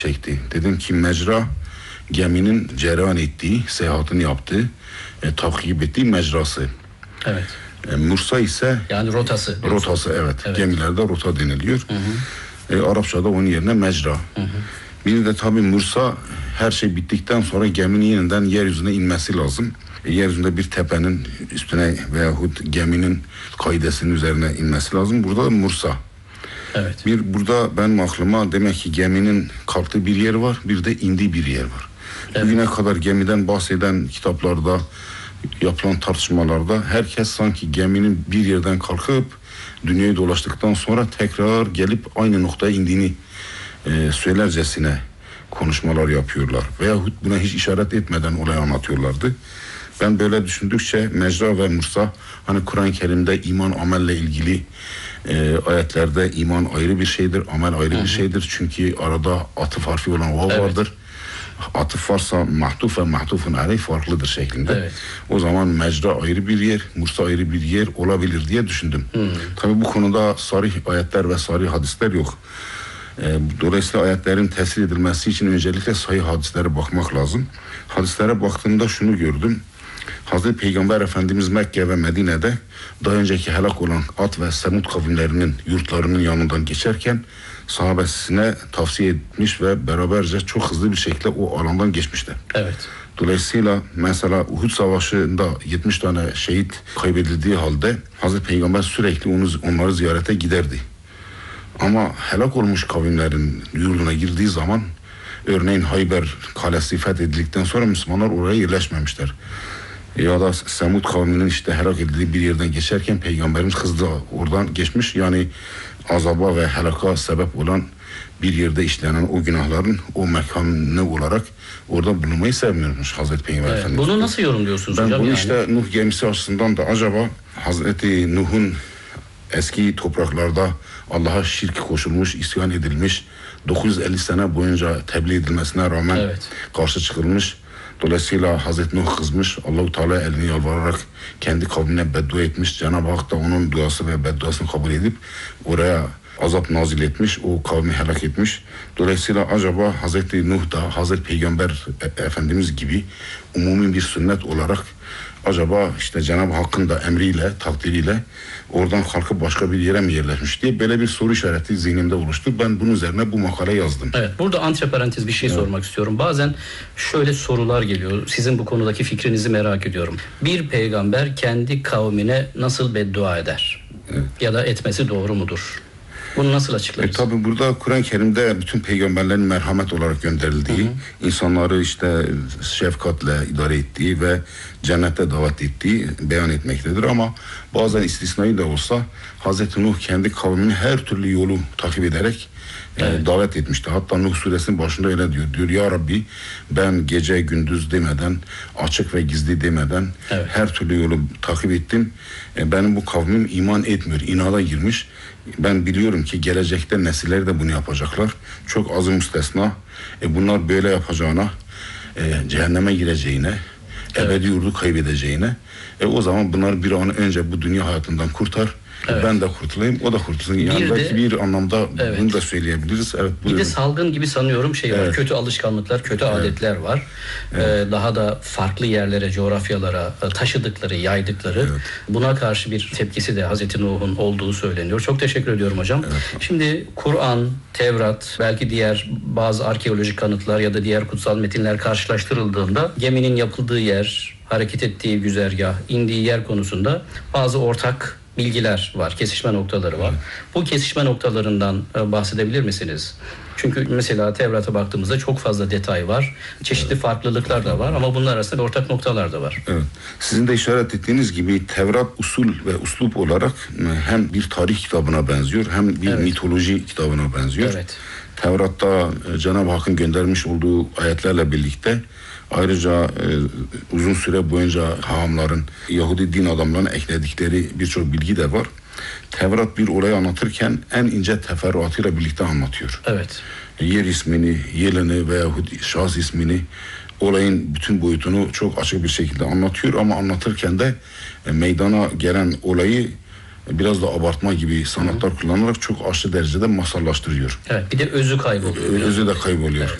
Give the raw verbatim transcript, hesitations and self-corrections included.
çekti. Dedim ki mecra geminin cereyan ettiği, seyahatini yaptığı, e, takip ettiği mecrası. Evet. E, Mursa ise yani rotası. Rotası evet. evet. Gemilerde rota deniliyor. Hı hı. E, Arapçada onun yerine mecra. Hı hı. Bir de tabii Mursa, her şey bittikten sonra geminin yeniden yeryüzüne inmesi lazım. E, yeryüzünde bir tepenin üstüne veyahut geminin kaidesinin üzerine inmesi lazım. Burada da Mursa. Evet. Bir burada benim aklıma demek ki geminin kalktığı bir yer var, bir de indiği bir yer var. Evet. Bugüne kadar gemiden bahseden kitaplarda, yapılan tartışmalarda herkes sanki geminin bir yerden kalkıp dünyayı dolaştıktan sonra tekrar gelip aynı noktaya indiğini e, söylercesine konuşmalar yapıyorlar. Veyahut buna hiç işaret etmeden olayı anlatıyorlardı. Ben böyle düşündükçe mecra ve Mursa, hani Kur'an-ı Kerim'de iman amelle ilgili e, ayetlerde iman ayrı bir şeydir, amel ayrı Hı-hı. bir şeydir. Çünkü arada atıf harfi olan vav evet. vardır. Atıf varsa mahtuf ve mahtufun aleyh farklıdır şeklinde. Evet. O zaman mecra ayrı bir yer, Mursa ayrı bir yer olabilir diye düşündüm. Hı. Tabii bu konuda sarih ayetler ve sarih hadisler yok. E, dolayısıyla ayetlerin tesir edilmesi için öncelikle sahih hadislere bakmak lazım. Hadislere baktığımda şunu gördüm. Hazreti Peygamber Efendimiz Mekke ve Medine'de daha önceki helak olan Ad ve Semud kavimlerinin yurtlarının yanından geçerken sahabesine tavsiye etmiş ve beraberce çok hızlı bir şekilde o alandan geçmişler. Evet. Dolayısıyla mesela Uhud Savaşı'nda yetmiş tane şehit kaybedildiği halde Hazreti Peygamber sürekli onu, onları ziyarete giderdi. Ama helak olmuş kavimlerin yurduna girdiği zaman, örneğin Hayber kalesi fethedildikten sonra Müslümanlar oraya yerleşmemişler. Ya da Semud kavminin işte helak edildiği bir yerden geçerken Peygamberimiz hızlı oradan geçmiş. Yani azaba ve helaka sebep olan bir yerde işlenen o günahların o mekanı olarak orada bulunmayı sevmiyormuş Hazreti Peygamber evet, Efendimiz. Bunu nasıl yorumluyorsunuz ben hocam? Ben bunu yani? işte Nuh gemisi açısından da acaba Hazreti Nuh'un eski topraklarda Allah'a şirk koşulmuş, isyan edilmiş, dokuz yüz elli sene boyunca tebliğ edilmesine rağmen evet. karşı çıkılmış. Dolayısıyla Hazreti Nuh kızmış, Allah-u Teala elini yalvararak kendi kavmine beddua etmiş. Cenab-ı Hak da onun duası ve bedduasını kabul edip oraya azap nazil etmiş, o kavmi helak etmiş. Dolayısıyla acaba Hazreti Nuh da Hazreti Peygamber Efendimiz gibi umumi bir sünnet olarak acaba işte Cenab-ı Hakk'ın da emriyle, takdiriyle oradan kalkıp başka bir yere mi yerleşmiş diye böyle bir soru işareti zihnimde oluştu. Ben bunun üzerine bu makale yazdım. Evet, burada antiparantez bir şey evet. sormak istiyorum. Bazen şöyle sorular geliyor. Sizin bu konudaki fikrinizi merak ediyorum. Bir peygamber kendi kavmine nasıl beddua eder? Evet. Ya da etmesi doğru mudur? Bunu nasıl açıklarız? E, tabii burada Kur'an-ı Kerim'de bütün peygamberlerin merhamet olarak gönderildiği, hı hı. insanları işte şefkatle idare ettiği ve cennete davet ettiği beyan etmektedir. Ama bazen istisnai de olsa Hazreti Nuh kendi kavmini her türlü yolu takip ederek evet. e, davet etmişti. Hatta Nuh suresinin başında öyle diyor. Diyor ya Rabbi, ben gece gündüz demeden, açık ve gizli demeden evet. her türlü yolu takip ettim. E, benim bu kavmim iman etmiyor, inada girmiş. Ben biliyorum ki gelecekte nesiller de bunu yapacaklar. Çok azı müstesna. E bunlar böyle yapacağına, e, cehenneme gireceğine, evet. ebedi yurdu kaybedeceğine. E o zaman bunlar bir an önce bu dünya hayatından kurtar. Evet. Ben de kurtulayım, o da kurtulsun. Yani bir belki de, bir anlamda evet. bunu da söyleyebiliriz. Evet, bir de salgın gibi sanıyorum şey var. Evet. Kötü alışkanlıklar, kötü evet. adetler var. Evet. Ee, daha da farklı yerlere, coğrafyalara taşıdıkları, yaydıkları. Evet. Buna karşı bir tepkisi de Hazreti Nuh'un olduğu söyleniyor. Çok teşekkür ediyorum hocam. Evet. Şimdi Kur'an, Tevrat, belki diğer bazı arkeolojik kanıtlar ya da diğer kutsal metinler karşılaştırıldığında geminin yapıldığı yer, hareket ettiği güzergah, indiği yer konusunda bazı ortak bilgiler var, kesişme noktaları var. Evet. Bu kesişme noktalarından bahsedebilir misiniz? Çünkü mesela Tevrat'a baktığımızda çok fazla detay var. Çeşitli evet. farklılıklar da var ama bunlar arasında ortak noktalar da var. Evet. Sizin de işaret ettiğiniz gibi Tevrat usul ve uslup olarak hem bir tarih kitabına benziyor hem bir evet. mitoloji kitabına benziyor. Evet. Tevrat'ta Cenab-ı Hakk'ın göndermiş olduğu ayetlerle birlikte ayrıca e, uzun süre boyunca hahamların, Yahudi din adamlarının ekledikleri birçok bilgi de var. Tevrat bir olayı anlatırken en ince teferruatıyla birlikte anlatıyor. Evet. Yer ismini, yerini veyahut şahıs ismini, olayın bütün boyutunu çok açık bir şekilde anlatıyor ama anlatırken de e, meydana gelen olayı biraz da abartma gibi sanatlar kullanarak çok aşırı derecede masallaştırıyor. Evet, bir de özü kayboluyor. Özü de kayboluyor.